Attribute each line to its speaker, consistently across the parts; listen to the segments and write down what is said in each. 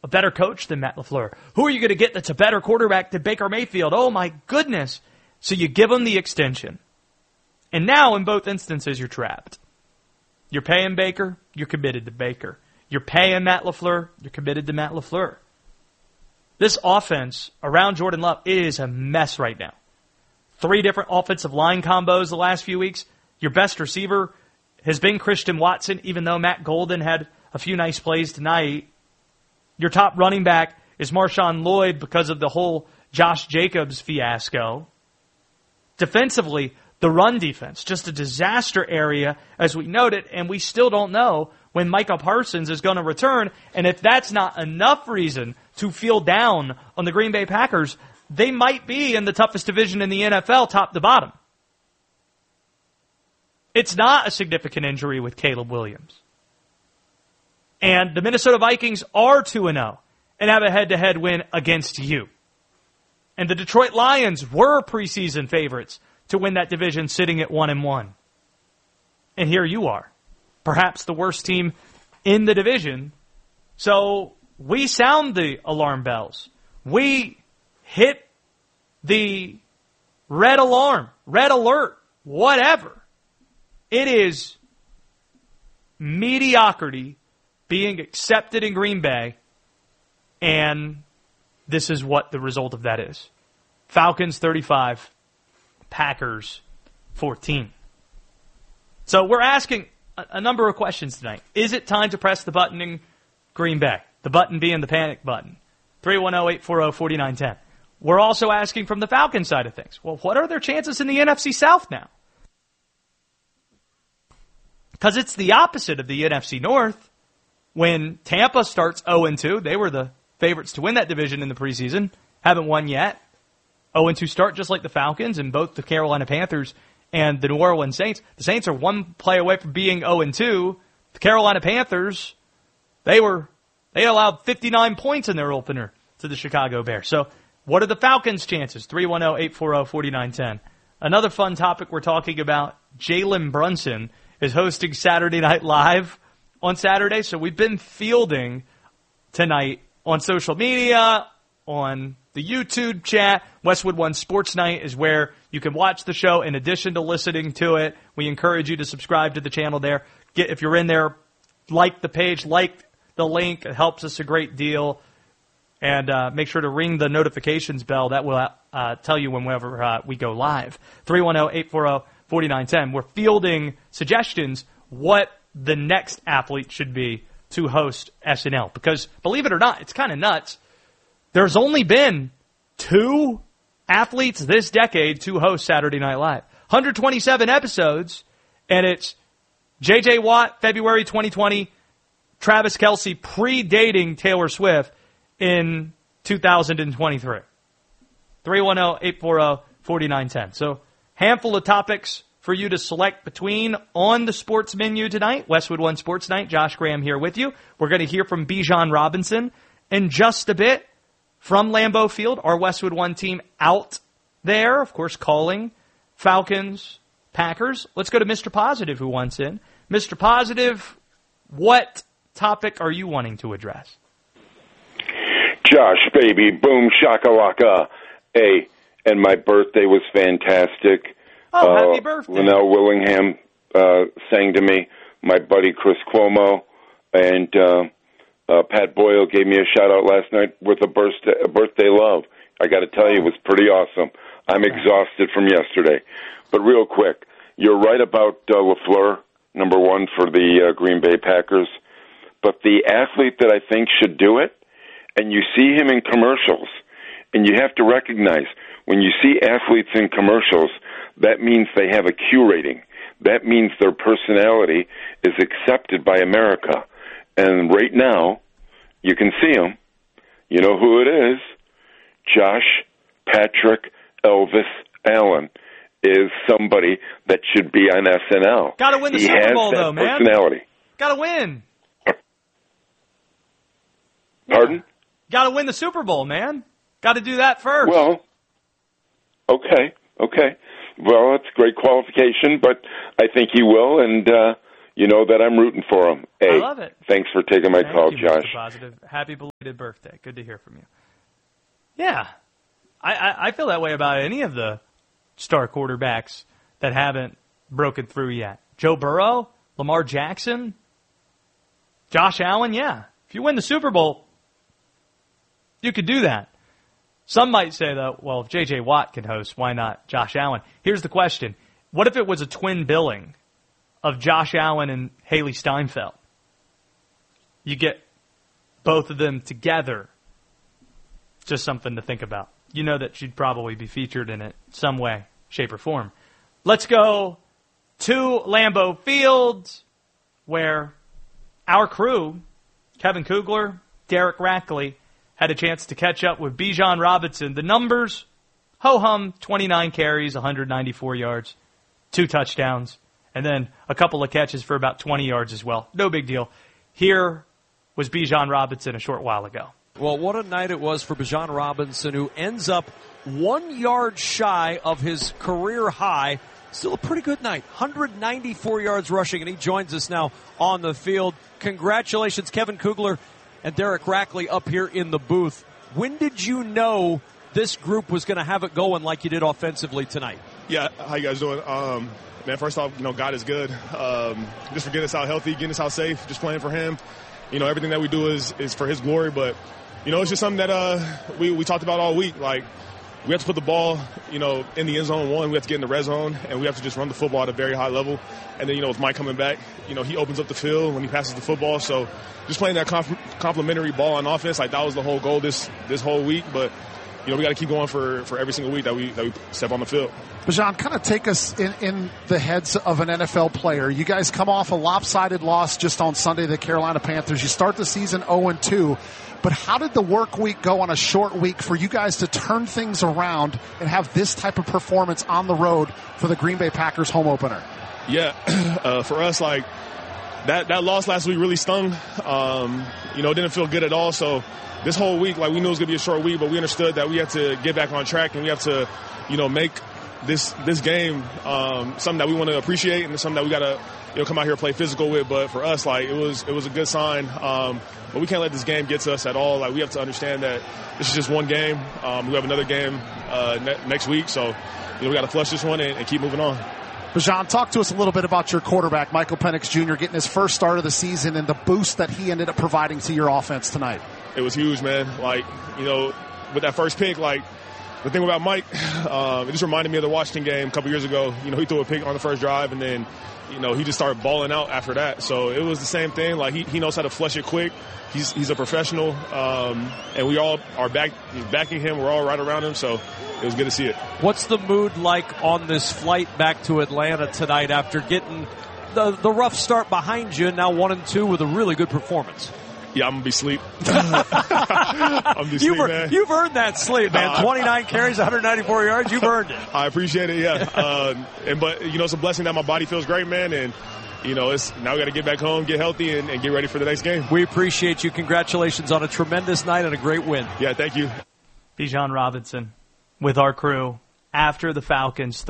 Speaker 1: a better coach than Matt LaFleur? Who are you going to get that's a better quarterback than Baker Mayfield? Oh, my goodness. So you give him the extension. And now, in both instances, you're trapped. You're paying Baker, you're committed to Baker. You're paying Matt LaFleur, you're committed to Matt LaFleur. This offense around Jordan Love is a mess right now. 3 different offensive line combos the last few weeks. Your best receiver has been Christian Watson, even though Matt Golden had a few nice plays tonight. Your top running back is Marshawn Lloyd because of the whole Josh Jacobs fiasco. Defensively, the run defense, just a disaster area, as we noted, and we still don't know when Micah Parsons is going to return. And if that's not enough reason to feel down on the Green Bay Packers, they might be in the toughest division in the NFL, top to bottom. It's not a significant injury with Caleb Williams. And the Minnesota Vikings are 2-0 and have a head-to-head win against you. And the Detroit Lions were preseason favorites to win that division, sitting at 1-1. And here you are, perhaps the worst team in the division. So we sound the alarm bells. We hit the red alarm, red alert, whatever. It is mediocrity being accepted in Green Bay, and this is what the result of that is. Falcons 35, Packers 14. So we're asking a number of questions tonight. Is it time to press the button in Green Bay? The button being the panic button. 310-840-4910. We're also asking from the Falcons side of things. Well, what are their chances in the NFC South now? Because it's the opposite of the NFC North. When Tampa starts 0-2, they were the favorites to win that division in the preseason. Haven't won yet. 0-2 start just like the Falcons and both the Carolina Panthers and the New Orleans Saints. The Saints are one play away from being 0-2. The Carolina Panthers, they allowed 59 points in their opener to the Chicago Bears. So what are the Falcons' chances? 310-840-4910. Another fun topic we're talking about, Jalen Brunson is hosting Saturday Night Live on Saturday. So we've been fielding tonight on social media, on the YouTube chat. Westwood One Sports Night is where you can watch the show in addition to listening to it. We encourage you to subscribe to the channel there. If you're in there, like the page, like the link. It helps us a great deal. And make sure to ring the notifications bell. That will tell you whenever we go live. 310-840-4910. We're fielding suggestions what the next athlete should be to host SNL. Because, believe it or not, it's kind of nuts. There's only been 2 athletes this decade to host Saturday Night Live. 127 episodes, and it's J.J. Watt, February 2020, Travis Kelce predating Taylor Swift in 2023. 310-840-4910. So, handful of topics for you to select between on the sports menu tonight. Westwood One Sports Night. Josh Graham here with you. We're going to hear from Bijan Robinson in just a bit from Lambeau Field. Our Westwood One team out there, of course, calling Falcons, Packers. Let's go to Mr. Positive, who wants in. Mr. Positive, what topic are you wanting to address?
Speaker 2: Josh, baby, boom, shakalaka. Hey, and my birthday was fantastic.
Speaker 1: Oh, happy birthday.
Speaker 2: Linnell Willingham sang to me, my buddy Chris Cuomo, and Pat Boyle gave me a shout-out last night with a birthday love. I got to tell you, it was pretty awesome. I'm exhausted from yesterday. But real quick, you're right about LaFleur, number 1 for the Green Bay Packers. But the athlete that I think should do it, and you see him in commercials, and you have to recognize, when you see athletes in commercials, that means they have a Q rating. That means their personality is accepted by America. And right now, you can see him. You know who it is? Josh Patrick Elvis Allen is somebody that should be on SNL.
Speaker 1: Got to win the Super Bowl, though, man.
Speaker 2: Personality.
Speaker 1: Got to win.
Speaker 2: Pardon?
Speaker 1: Got to win the Super Bowl, man. Got to do that first.
Speaker 2: Well, okay. Well, it's a great qualification, but I think he will, and you know that I'm rooting for them. Hey,
Speaker 1: I love it.
Speaker 2: Thanks for taking my
Speaker 1: Thank
Speaker 2: call,
Speaker 1: you,
Speaker 2: Josh.
Speaker 1: Mr. Positive. Happy belated birthday. Good to hear from you. Yeah. I feel that way about any of the star quarterbacks that haven't broken through yet. Joe Burrow, Lamar Jackson, Josh Allen, yeah. If you win the Super Bowl, you could do that. Some might say, though, well, if J.J. Watt can host, why not Josh Allen? Here's the question. What if it was a twin billing of Josh Allen and Haley Steinfeld? You get both of them together. Just something to think about. You know that she'd probably be featured in it some way, shape, or form. Let's go to Lambeau Field, where our crew, Kevin Kugler, Derek Rackley, had a chance to catch up with Bijan Robinson. The numbers, ho-hum, 29 carries, 194 yards, 2 touchdowns, and then a couple of catches for about 20 yards as well. No big deal. Here was Bijan Robinson a short while ago.
Speaker 3: Well, what a night it was for Bijan Robinson, who ends up 1 yard shy of his career high. Still a pretty good night. 194 yards rushing, and he joins us now on the field. Congratulations, Kevin Kugler and Derek Rackley up here in the booth. When did you know this group was going to have it going like you did offensively tonight?
Speaker 4: Yeah, how you guys doing? Man, first off, God is good. Just for getting us out healthy, getting us out safe, just playing for Him. Everything that we do is for His glory, but, it's just something that we talked about all week. Like, we have to put the ball, in the end zone. One, we have to get in the red zone, and we have to just run the football at a very high level. And then, with Mike coming back, he opens up the field when he passes the football. So just playing that complementary ball on offense, like that was the whole goal this whole week. But, we got to keep going for every single week that we step on the field.
Speaker 5: Bijan, kind of take us in the heads of an NFL player. You guys come off a lopsided loss just on Sunday to the Carolina Panthers. You start the season 0-2. But how did the work week go on a short week for you guys to turn things around and have this type of performance on the road for the Green Bay Packers home opener?
Speaker 4: Yeah, for us, like, that loss last week really stung. It didn't feel good at all. So this whole week, like, we knew it was going to be a short week, but we understood that we had to get back on track and we have to, make this game something that we want to appreciate and something that we got to, come out here and play physical with. But for us, like, it was a good sign. But we can't let this game get to us at all. Like, we have to understand that this is just one game. We have another game next week. So, we got to flush this one and keep moving on.
Speaker 5: Bijan, talk to us a little bit about your quarterback, Michael Penix Jr., getting his first start of the season and the boost that he ended up providing to your offense tonight.
Speaker 4: It was huge, man. Like, with that first pick, like, the thing about Mike, it just reminded me of the Washington game a couple years ago. He threw a pick on the first drive, and then, he just started balling out after that. So it was the same thing. Like, he knows how to flush it quick. He's a professional, and we all are backing him. We're all right around him, so it was good to see it.
Speaker 3: What's the mood like on this flight back to Atlanta tonight after getting the rough start behind you, now 1-2 with a really good performance?
Speaker 4: Yeah, I'm going to be asleep. Man.
Speaker 3: You've earned that sleep, man. 29 carries, 194 yards. You've earned it.
Speaker 4: I appreciate it, yeah. But it's a blessing that my body feels great, man. And, it's now we got to get back home, get healthy, and get ready for the next game.
Speaker 3: We appreciate you. Congratulations on a tremendous night and a great win.
Speaker 4: Yeah, thank you.
Speaker 1: Bijan Robinson with our crew after the Falcons'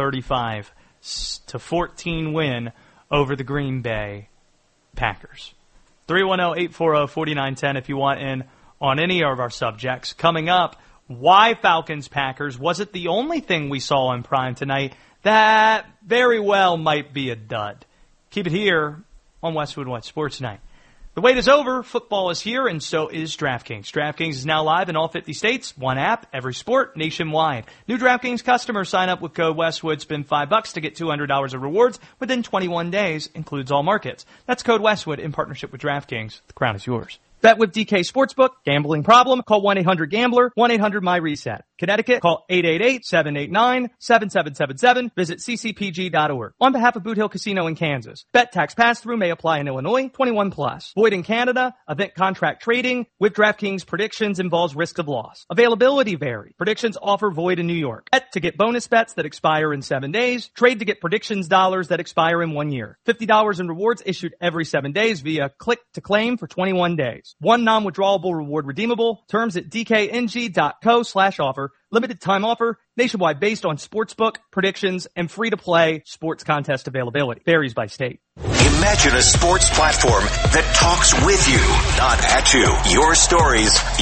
Speaker 1: 35-14 win over the Green Bay Packers. 310-840-4910 if you want in on any of our subjects. Coming up, why Falcons-Packers? Was it the only thing we saw in prime tonight that very well might be a dud? Keep it here on Westwood One Sports Night. The wait is over. Football is here, and so is DraftKings. DraftKings is now live in all 50 states. One app, every sport, nationwide. New DraftKings customers sign up with code Westwood. Spend $5 to get $200 of rewards within 21 days. Includes all markets. That's code Westwood in partnership with DraftKings. The crown is yours. Bet with DK Sportsbook. Gambling problem? Call 1-800-GAMBLER. 1-800-MY-RESET. Connecticut, call 888-789-7777. Visit ccpg.org. On behalf of Boot Hill Casino in Kansas. Bet tax pass-through may apply in Illinois. 21 plus. Void in Canada. Event contract trading with DraftKings predictions involves risk of loss. Availability vary. Predictions offer void in New York. Bet to get bonus bets that expire in 7 days. Trade to get predictions dollars that expire in 1 year. $50 in rewards issued every 7 days via click to claim for 21 days. One non-withdrawable reward redeemable. Terms at dkng.co/offer. Limited time offer, nationwide based on sportsbook, predictions, and free-to-play sports contest availability. Varies by state.
Speaker 6: Imagine a sports platform that talks with you, not at you. Your stories,